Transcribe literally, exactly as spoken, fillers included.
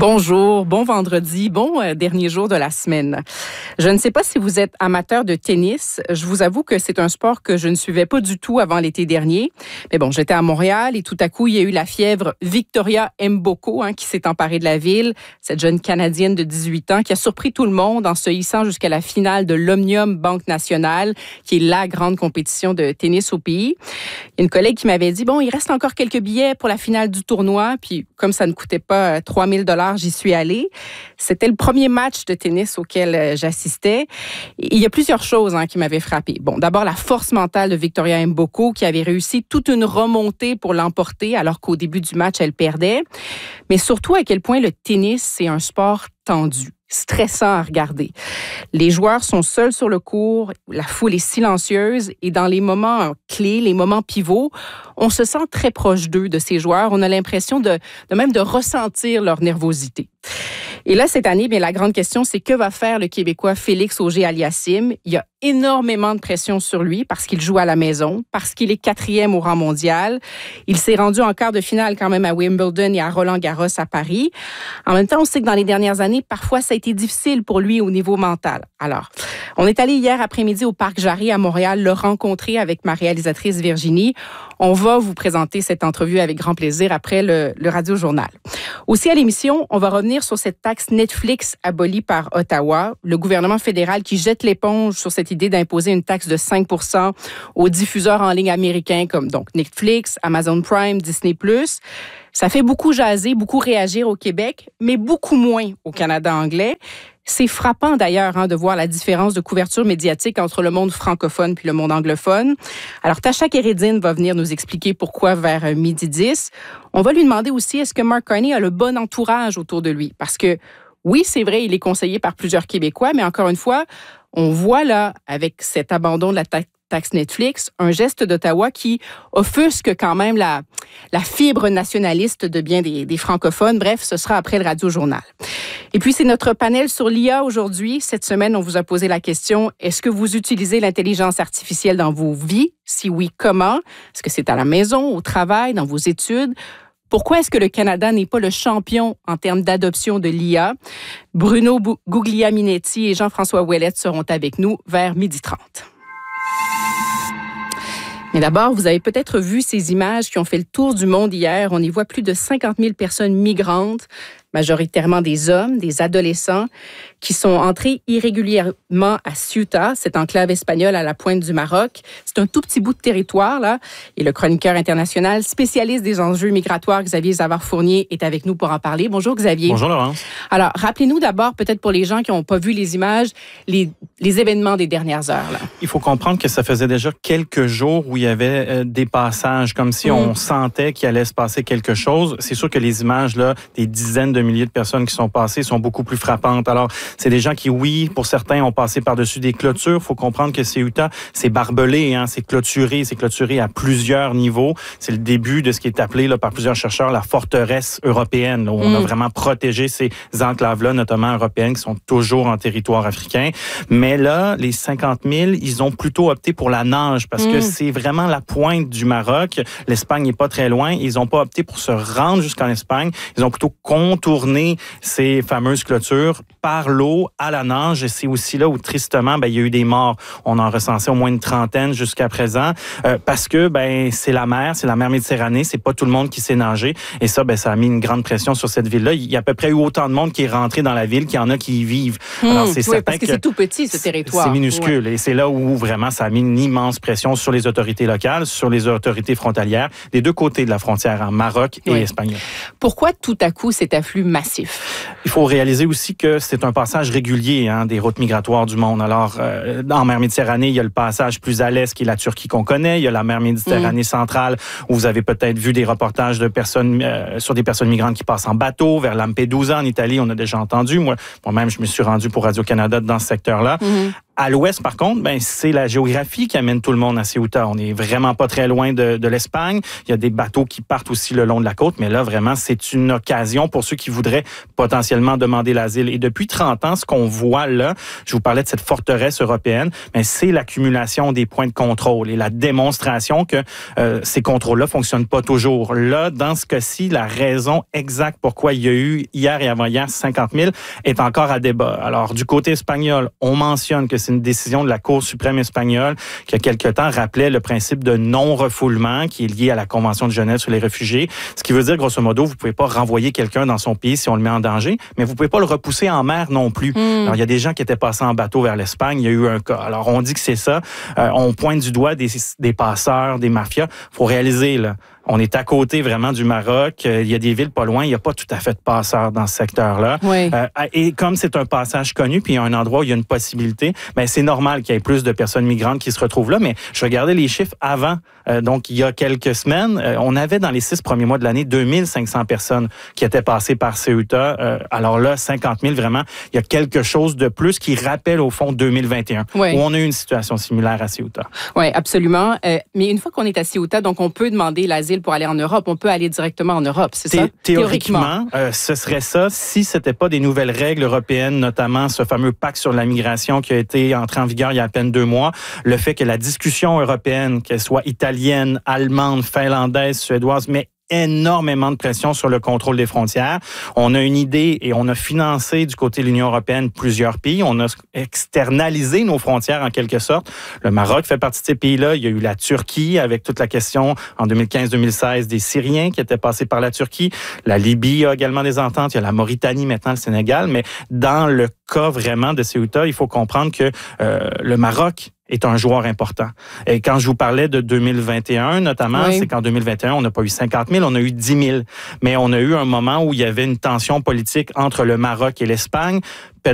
Bonjour, bon vendredi, bon euh, dernier jour de la semaine. Je ne sais pas si vous êtes amateur de tennis. Je vous avoue que c'est un sport que je ne suivais pas du tout avant l'été dernier. Mais bon, j'étais à Montréal et tout à coup, il y a eu la fièvre Victoria Mboko hein, qui s'est emparée de la ville. Cette jeune Canadienne de dix-huit ans qui a surpris tout le monde en se hissant jusqu'à la finale de l'Omnium Banque Nationale, qui est la grande compétition de tennis au pays. Il y a une collègue qui m'avait dit, bon, il reste encore quelques billets pour la finale du tournoi. Puis comme ça ne coûtait pas trois mille dollars, j'y suis allée. C'était le premier match de tennis auquel euh, j'assistais. Et il y a plusieurs choses hein, qui m'avaient frappée. Bon, d'abord, la force mentale de Victoria Mboko qui avait réussi toute une remontée pour l'emporter alors qu'au début du match, elle perdait. Mais surtout, à quel point le tennis, c'est un sport tendu, stressant à regarder. Les joueurs sont seuls sur le court, la foule est silencieuse et dans les moments clés, les moments pivots, on se sent très proche d'eux, de ces joueurs. On a l'impression de, de même de ressentir leur nervosité. Et là, cette année, bien, la grande question, c'est que va faire le Québécois Félix Auger-Aliassime? Il y a énormément de pression sur lui parce qu'il joue à la maison, parce qu'il est quatrième au rang mondial. Il s'est rendu en quart de finale quand même à Wimbledon et à Roland-Garros à Paris. En même temps, on sait que dans les dernières années, parfois, ça a été difficile pour lui au niveau mental. Alors, on est allé hier après-midi au Parc Jarry à Montréal le rencontrer avec ma réalisatrice Virginie. On va vous présenter cette entrevue avec grand plaisir après le, le Radio-Journal. Aussi à l'émission, on va revenir sur cette taxe Netflix abolie par Ottawa, le gouvernement fédéral qui jette l'éponge sur cette idée d'imposer une taxe de cinq pour cent aux diffuseurs en ligne américains comme donc Netflix, Amazon Prime, Disney plus. Ça fait beaucoup jaser, beaucoup réagir au Québec, mais beaucoup moins au Canada anglais. C'est frappant d'ailleurs hein, de voir la différence de couverture médiatique entre le monde francophone puis le monde anglophone. Alors, Tasha Kérédine va venir nous expliquer pourquoi vers midi dix. On va lui demander aussi est-ce que Mark Carney a le bon entourage autour de lui? Parce que oui, c'est vrai, il est conseillé par plusieurs Québécois, mais encore une fois, on voit là, avec cet abandon de la taxe taxe Netflix, un geste d'Ottawa qui offusque quand même la, la fibre nationaliste de bien des, des francophones. Bref, ce sera après le Radio-Journal. Et puis, c'est notre panel sur l'I A aujourd'hui. Cette semaine, on vous a posé la question, est-ce que vous utilisez l'intelligence artificielle dans vos vies? Si oui, comment? Est-ce que c'est à la maison, au travail, dans vos études? Pourquoi est-ce que le Canada n'est pas le champion en termes d'adoption de l'I A? Bruno Guglielminetti et Jean-François Ouellette seront avec nous vers midi trente. Mais d'abord, vous avez peut-être vu ces images qui ont fait le tour du monde hier. On y voit plus de cinquante mille personnes migrantes, majoritairement des hommes, des adolescents, qui sont entrés irrégulièrement à Ceuta, cette enclave espagnole à la pointe du Maroc. C'est un tout petit bout de territoire, là. Et le chroniqueur international, spécialiste des enjeux migratoires, Xavier Zavard-Fournier, est avec nous pour en parler. Bonjour, Xavier. Bonjour, Laurence. Alors, rappelez-nous d'abord, peut-être pour les gens qui n'ont pas vu les images, les, les événements des dernières heures, là. Il faut comprendre que ça faisait déjà quelques jours où il y avait euh, des passages, comme si mmh. on sentait qu'il allait se passer quelque chose. C'est sûr que les images, là, des dizaines de milliers de personnes qui sont passées sont beaucoup plus frappantes. Alors, c'est des gens qui, oui, pour certains, ont passé par-dessus des clôtures. Il faut comprendre que Ceuta, c'est barbelé, hein, c'est clôturé, c'est clôturé à plusieurs niveaux. C'est le début de ce qui est appelé là, par plusieurs chercheurs la forteresse européenne, là, où mm. on a vraiment protégé ces enclaves-là, notamment européennes, qui sont toujours en territoire africain. Mais là, les cinquante mille, ils ont plutôt opté pour la nage parce mm. que c'est vraiment la pointe du Maroc. L'Espagne n'est pas très loin. Ils n'ont pas opté pour se rendre jusqu'en Espagne. Ils ont plutôt contourné ces fameuses clôtures par l'eau à la nage. Et c'est aussi là où, tristement, ben, il y a eu des morts. On en recensait au moins une trentaine jusqu'à présent euh, parce que ben, c'est la mer, c'est la mer Méditerranée, c'est pas tout le monde qui sait nager. Et ça, ben, ça a mis une grande pression sur cette ville-là. Il y a à peu près eu autant de monde qui est rentré dans la ville qu'il y en a qui y vivent. Mmh, Alors, c'est oui, parce que, que c'est tout petit, ce territoire. C'est minuscule. Ouais. Et c'est là où vraiment ça a mis une immense pression sur les autorités locales, sur les autorités frontalières, des deux côtés de la frontière, en Maroc et oui. Espagne. Pourquoi tout à coup cet afflux massif? Il faut réaliser aussi que c'est un passage régulier hein, des routes migratoires du monde. Alors, euh, en mer Méditerranée, il y a le passage plus à l'est qui est la Turquie qu'on connaît. Il y a la mer Méditerranée mmh. centrale où vous avez peut-être vu des reportages de personnes euh, sur des personnes migrantes qui passent en bateau vers Lampedusa en Italie. On a déjà entendu. Moi, moi-même, je me suis rendu pour Radio-Canada dans ce secteur-là. Mmh. À l'ouest, par contre, ben, c'est la géographie qui amène tout le monde à Ceuta. On n'est vraiment pas très loin de, de l'Espagne. Il y a des bateaux qui partent aussi le long de la côte, mais là, vraiment, c'est une occasion pour ceux qui voudraient potentiellement demander l'asile. Et depuis trente ans, ce qu'on voit là, je vous parlais de cette forteresse européenne, mais c'est l'accumulation des points de contrôle et la démonstration que euh, ces contrôles-là fonctionnent pas toujours. Là, dans ce cas-ci, la raison exacte pourquoi il y a eu hier et avant-hier cinquante mille est encore à débat. Alors, du côté espagnol, on mentionne que c'est une décision de la Cour suprême espagnole qui, il y a quelque temps, rappelait le principe de non-refoulement qui est lié à la Convention de Genève sur les réfugiés. Ce qui veut dire, grosso modo, vous pouvez pas renvoyer quelqu'un dans son pays si on le met en danger, mais vous pouvez pas le repousser en mer non plus. Mm. Alors, il y a des gens qui étaient passés en bateau vers l'Espagne, il y a eu un cas. Alors, on dit que c'est ça. Euh, on pointe du doigt des, des passeurs, des mafias. Faut réaliser, là, on est à côté vraiment du Maroc. Il y a des villes pas loin. Il n'y a pas tout à fait de passeurs dans ce secteur-là. Oui. Euh, et comme c'est un passage connu, puis il y a un endroit où il y a une possibilité, ben c'est normal qu'il y ait plus de personnes migrantes qui se retrouvent là. Mais je regardais les chiffres avant. Euh, donc, il y a quelques semaines, euh, on avait dans les six premiers mois de l'année deux mille cinq cents personnes qui étaient passées par Ceuta. Euh, alors là, cinquante mille, vraiment, il y a quelque chose de plus qui rappelle au fond deux mille vingt et un, oui. où on a eu une situation similaire à Ceuta. Oui, absolument. Euh, mais une fois qu'on est à Ceuta, donc on peut demander l'asile pour aller en Europe. On peut aller directement en Europe, c'est ça? Théoriquement, Théoriquement euh, ce serait ça si c'était pas des nouvelles règles européennes, notamment ce fameux pacte sur la migration qui a été entré en vigueur il y a à peine deux mois. Le fait que la discussion européenne, qu'elle soit italienne, allemande, finlandaise, suédoise, mais énormément de pression sur le contrôle des frontières. On a une idée et on a financé du côté de l'Union européenne plusieurs pays. On a externalisé nos frontières en quelque sorte. Le Maroc fait partie de ces pays-là. Il y a eu la Turquie avec toute la question en deux mille quinze deux mille seize des Syriens qui étaient passés par la Turquie. La Libye a également des ententes. Il y a la Mauritanie, maintenant le Sénégal. Mais dans le cas vraiment de Ceuta, il faut comprendre que euh, le Maroc est un joueur important. Et quand je vous parlais de deux mille vingt et un, notamment, oui. c'est qu'en deux mille vingt et un, on n'a pas eu cinquante mille, on a eu dix mille. Mais on a eu un moment où il y avait une tension politique entre le Maroc et l'Espagne.